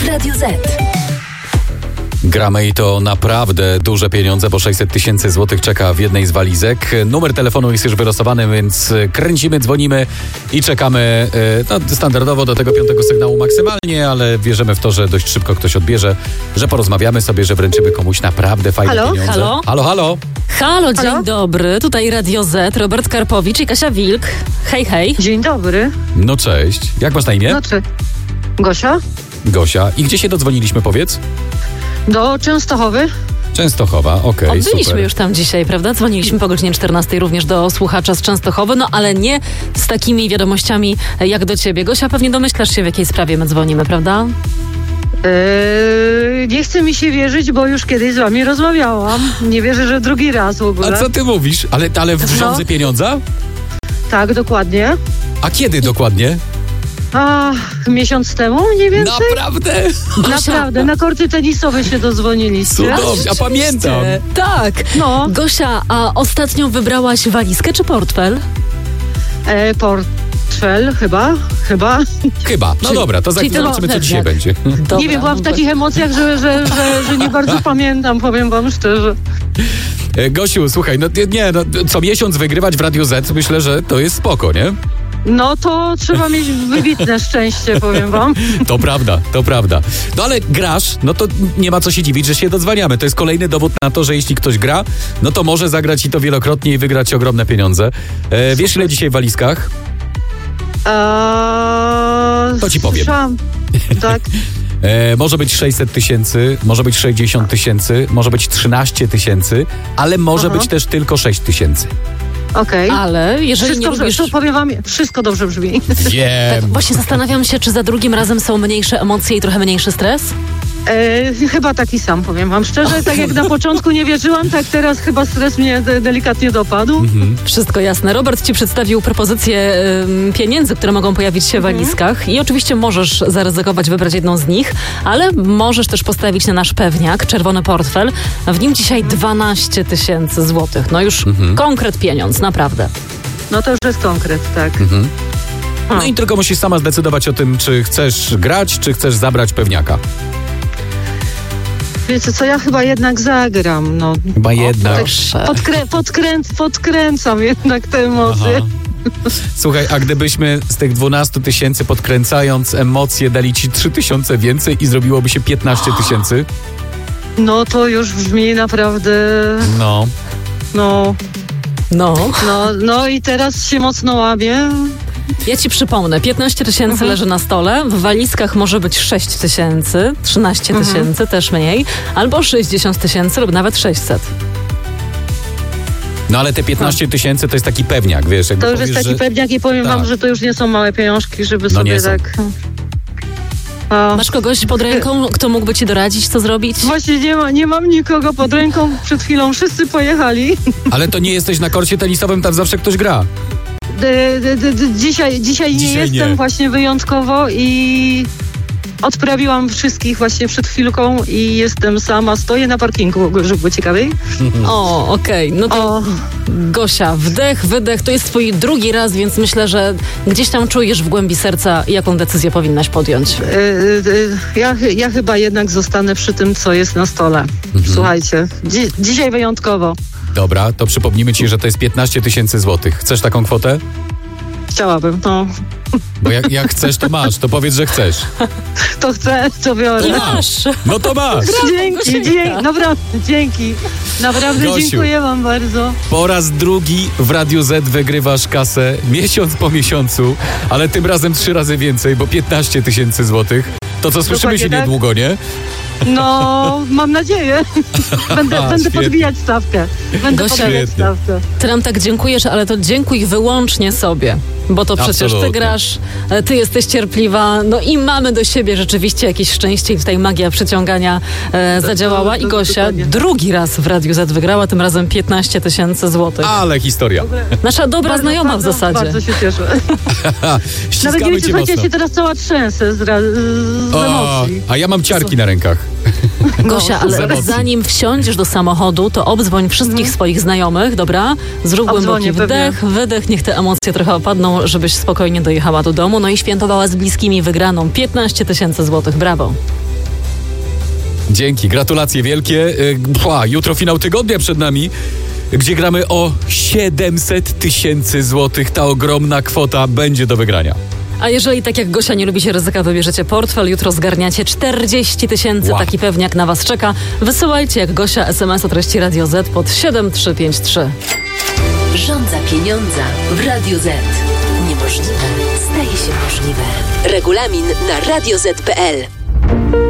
w Radiu Z. Gramy i to naprawdę duże pieniądze, bo 600 000 złotych czeka w jednej z walizek. Numer telefonu jest już wylosowany, więc kręcimy, dzwonimy i czekamy standardowo do tego 5. sygnału maksymalnie, ale wierzymy w to, że dość szybko ktoś odbierze, że porozmawiamy sobie, że wręczymy komuś naprawdę fajne pieniądze. Halo? Halo, halo. Halo, dzień dobry. Tutaj Radio Z, Robert Karpowicz i Kasia Wilk. Hej, hej. Dzień dobry. No cześć. Jak masz na imię? Gosia? Gosia. I gdzie się dodzwoniliśmy, powiedz? Do Częstochowy. Częstochowa, okej, Byliśmy super. już tam dzisiaj, prawda? Dzwoniliśmy po godzinie 14 również do słuchacza z Częstochowy, no ale nie z takimi wiadomościami jak do ciebie. Gosia, pewnie domyślasz się, w jakiej sprawie my dzwonimy, prawda? Nie chce mi się wierzyć, bo już kiedyś z wami rozmawiałam. Nie wierzę, że drugi raz w ogóle. A co ty mówisz? Ale w rządzy pieniądza? Tak, dokładnie. A kiedy dokładnie? Miesiąc temu mniej więcej? Naprawdę? Naprawdę, na korty tenisowe się dodzwoniliście. Cudownie, a pamiętam. Tak. No. Gosia, a ostatnio wybrałaś walizkę czy portfel? Portfel chyba. No dobra, to za chwilę zobaczymy, co dzisiaj będzie. Dobra, Nie wiem, byłam w takich emocjach, że nie bardzo pamiętam, powiem wam szczerze. Gosiu, słuchaj, co miesiąc wygrywać w Radiu Z, myślę, że to jest spoko, nie? No to trzeba mieć wybitne szczęście, powiem wam. To prawda. No ale grasz, no to nie ma co się dziwić, że się dodzwaniamy. To jest kolejny dowód na to, że jeśli ktoś gra, no to może zagrać i to wielokrotnie i wygrać ogromne pieniądze. Wiesz, ile dzisiaj w walizkach? To ci powiem. Słyszałam. Tak. Może być 600 000, może być 60 000, może być 13 000, ale może być też tylko 6 000. Okej. Ale jeżeli nie lubisz... To powiem wam, wszystko dobrze brzmi. Wiem. Tak, właśnie zastanawiam się, czy za drugim razem są mniejsze emocje i trochę mniejszy stres? Chyba taki sam, powiem wam szczerze. Tak jak na początku nie wierzyłam, tak teraz chyba stres mnie delikatnie dopadł. Wszystko jasne. Robert ci przedstawił propozycję pieniędzy, które mogą pojawić się w walizkach i oczywiście możesz zaryzykować, wybrać jedną z nich, ale możesz też postawić na nasz pewniak, czerwony portfel. W nim dzisiaj 12 000 złotych. No już konkret pieniądz, naprawdę. No to już jest konkret, tak. No i tylko musisz sama zdecydować o tym, czy chcesz grać, czy chcesz zabrać pewniaka. Wiecie co, ja chyba jednak zagram, no. Chyba jednak. Podkręcam jednak te emocje. Aha. Słuchaj, a gdybyśmy z tych 12 000 podkręcając emocje dali ci 3 000 więcej i zrobiłoby się 15 000? No to już brzmi naprawdę... No i teraz się mocno łabię. Ja ci przypomnę, 15 000 leży na stole, w walizkach może być 6 000, 13 000, też mniej, albo 60 000 lub nawet 600. No ale te 15 000 to jest taki pewniak, wiesz. To już jest taki pewniak i powiem wam, że to już nie są małe pieniążki, żeby sobie tak... Masz kogoś pod ręką, kto mógłby ci doradzić, co zrobić? Właśnie nie mam nikogo pod ręką, przed chwilą wszyscy pojechali. Ale to nie jesteś na korcie tenisowym, tam zawsze ktoś gra. Dzisiaj nie jestem właśnie wyjątkowo i odprawiłam wszystkich właśnie przed chwilką i jestem sama, stoję na parkingu, żeby było ciekawiej. O, okej. No to Gosia, wdech, wydech, to jest twój drugi raz, więc myślę, że gdzieś tam czujesz w głębi serca, jaką decyzję powinnaś podjąć. Ja chyba jednak zostanę przy tym, co jest na stole. Słuchajcie, dzisiaj wyjątkowo. Dobra, to przypomnimy ci, że to jest 15 000 złotych. Chcesz taką kwotę? Chciałabym, no. Bo jak chcesz, to masz. To powiedz, że chcesz. To chcę, to biorę. To masz. No to masz. Dzięki. Naprawdę Gosiu, dziękuję wam bardzo. Po raz drugi w Radiu Z wygrywasz kasę miesiąc po miesiącu, ale tym razem 3 razy więcej, bo 15 000 złotych. To co słyszymy się niedługo, nie? No, mam nadzieję. Będę podbijać stawkę. Ty nam tak dziękujesz, ale to dziękuj wyłącznie sobie. Bo to przecież ty grasz, ty jesteś cierpliwa, no i mamy do siebie rzeczywiście jakieś szczęście i tutaj magia przyciągania zadziałała. I Gosia drugi raz w Radiu Z wygrała, tym razem 15 000 złotych. Ale historia. Nasza dobra znajoma w zasadzie. Bardzo się cieszę. Nawet wiecie, słuchajcie, ja się teraz cała trzęsę z emocji. A ja mam ciarki na rękach. Gosia, ale zanim wsiądziesz do samochodu, to obdzwoń wszystkich swoich znajomych, dobra? Zrób głęboki wdech, wydech, niech te emocje trochę opadną, żebyś spokojnie dojechała do domu, no i świętowała z bliskimi wygraną 15 000 złotych. Brawo. Dzięki, gratulacje wielkie. Jutro finał tygodnia przed nami, gdzie gramy o 700 000 złotych. Ta ogromna kwota będzie do wygrania. A jeżeli tak jak Gosia nie lubicie ryzyka, wybierzecie portfel, jutro zgarniacie 40 000. Wow. Taki pewniak na was czeka. Wysyłajcie jak Gosia SMS o treści Radio Z pod 7353. Rząd za pieniądza w Radio Z. Niemożliwe staje się możliwe. Regulamin na radioz.pl.